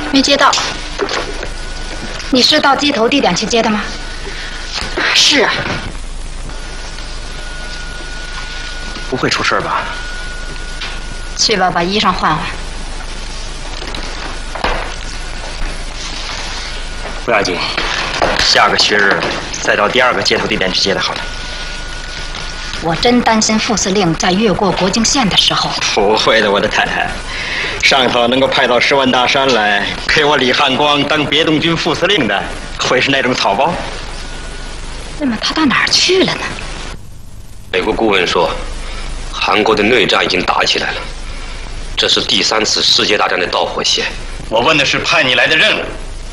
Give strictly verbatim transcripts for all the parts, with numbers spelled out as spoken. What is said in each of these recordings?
没接到。你是到接头地点去接的吗？是啊。 不会出事吧？ 去吧，把衣裳换换。 不要紧，下个学日再到第二个接头地点去接的好了。 我真担心副司令在越过国境线的时候。 不会的，我的太太。上头能够派到十万大山来给我李汉光当别动军副司令的，会是那种草包？ 那么他到哪儿去了呢？ 美国顾问说，韩国的内战已经打起来了，这是第三次世界大战的导火线。 我问的是派你来的任务，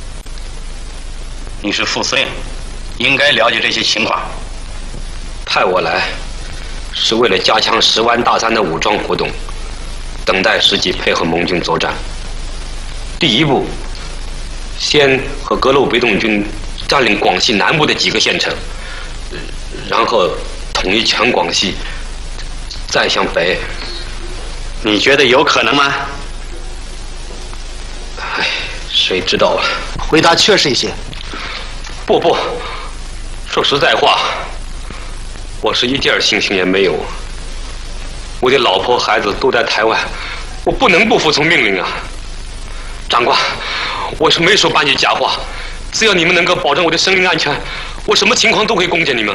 你是副司令，应该了解这些情况。 派我来，是为了加强十湾大山的武装活动，等待时机配合盟军作战。第一步，先和各路别动军占领广西南部的几个县城，然后统一全广西，再向北。 你觉得有可能吗？ 唉，谁知道啊？ 回答确实一些。 不不，说实在话，我是一点信心也没有。我的老婆孩子都在台湾，我不能不服从命令啊！长官，我是没说半句假话，只要你们能够保证我的生命安全，我什么情况都会贡献你们。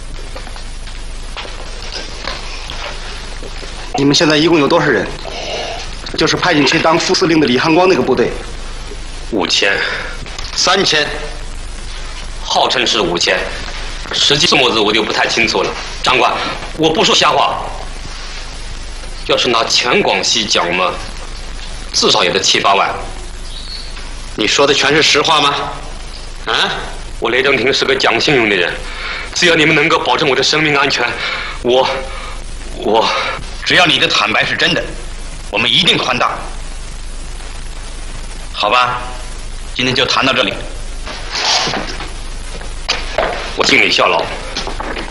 你们现在一共有多少人？就是派进去当副司令的李汉光那个部队。 五千， 三千， 号称是五千，实际数目字我就不太清楚了。长官，我不说瞎话。要是拿全广西讲嘛，至少也得七八万。 你说的全是实话吗？ 啊，我雷正廷是个讲信用的人，只要你们能够保证我的生命安全，我，我， 只要你的坦白是真的，我们一定宽大。好吧，今天就谈到这里。 我尽力效劳。